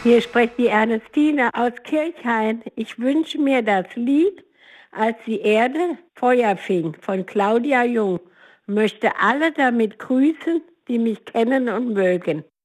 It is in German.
Hier spricht die Ernestine aus Kirchhain. Ich wünsche mir das Lied „Als die Erde Feuer fing" von Claudia Jung. Möchte alle damit grüßen, die mich kennen und mögen.